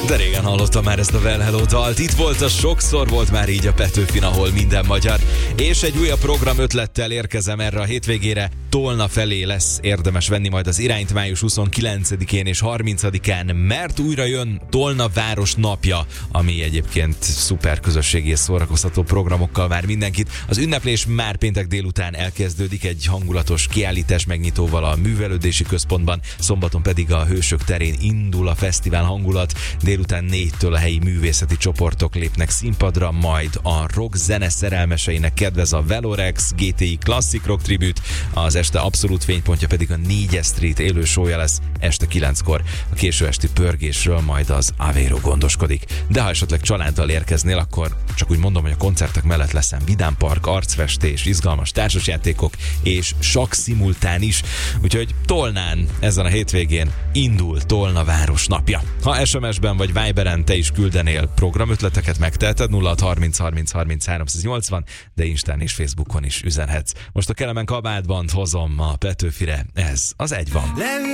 De régen hallottam már ezt a Well Hello dalt. Itt volt a Sokszor volt már így a Petőfin, ahol minden magyar. És egy újabb program ötlettel érkezem erre a hétvégére. Tolna felé lesz érdemes venni majd az irányt május 29-én és 30-án, mert újra jön Tolna város napja, ami egyébként szuper közösségi és szórakoztató programokkal vár mindenkit. Az ünneplés már péntek délután elkezdődik egy hangulatos kiállítás megnyitóval a művelődési központban, szombaton pedig a Hősök terén indul a fesztivál hangulat. Délután 4-től a helyi művészeti csoportok lépnek színpadra, majd a rock zene szerelmeseinek kedvez a Velorex GTI Classic Rock Tribute, az este abszolút fénypontja pedig a 4 Street élő showja lesz este 9-kor. A késő esti pörgésről majd az Aveiro gondoskodik. De ha esetleg családdal érkeznél, akkor csak úgy mondom, hogy a koncertek mellett lesz vidámpark, arcfestés, izgalmas társasjátékok és sakk szimultán is. Úgyhogy Tolnán ezen a hétvégén indul Tolna város napja. Ha SMS-ben vagy Viberen te is küldenél programötleteket, megteheted 0630 30 30 380, de Instán és Facebookon is üzenhetsz. Most a Kelemen Kabátband hozom a Petőfire, ez az Egy van.